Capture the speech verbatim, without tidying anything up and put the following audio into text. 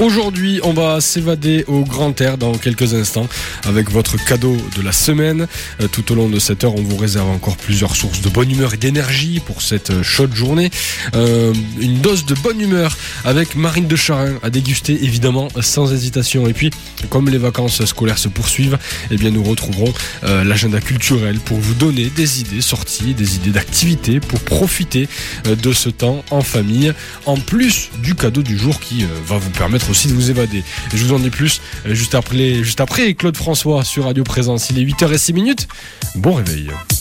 Aujourd'hui, on va s'évader au grand air dans quelques instants avec votre cadeau de la semaine. Euh, tout au long de cette heure, on vous réserve encore plusieurs sources de bonne humeur et d'énergie pour cette chaude journée. Euh, une dose de bonne humeur avec Marine de Charin à déguster évidemment sans hésitation. Et puis, comme les vacances scolaires se poursuivent, eh bien nous retrouverons euh, l'agenda culturel pour vous donner des idées sorties, des idées d'activités pour profiter euh, de ce temps en famille, en plus du cadeau du jour qui euh, va vous permettre aussi de vous évader. Et je vous en dis plus euh, juste après, juste après Claude François sur Radio Présence. Il est huit heures zéro six. Bon réveil.